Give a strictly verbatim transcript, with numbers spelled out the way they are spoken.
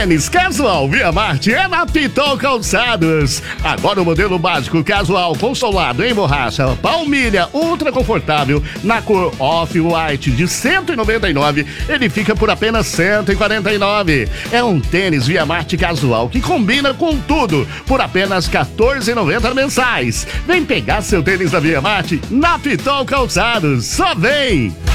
Tênis casual Via Marte é na Pitol Calçados. Agora o modelo básico casual com solado em borracha Palmilha ultra confortável na cor Off-White de cento e noventa e nove, ele fica por apenas cento e quarenta e nove. É um tênis Via Marte casual que combina com tudo por apenas quatorze reais e noventa centavos mensais. Vem pegar seu tênis da Via Marte na Pitol Calçados. Só vem!